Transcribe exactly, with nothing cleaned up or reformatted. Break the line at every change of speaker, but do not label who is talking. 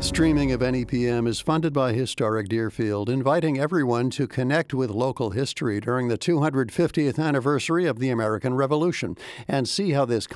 Streaming of N E P M is funded by Historic Deerfield, inviting everyone to connect with local history during the two hundred fiftieth anniversary of the American Revolution and see how this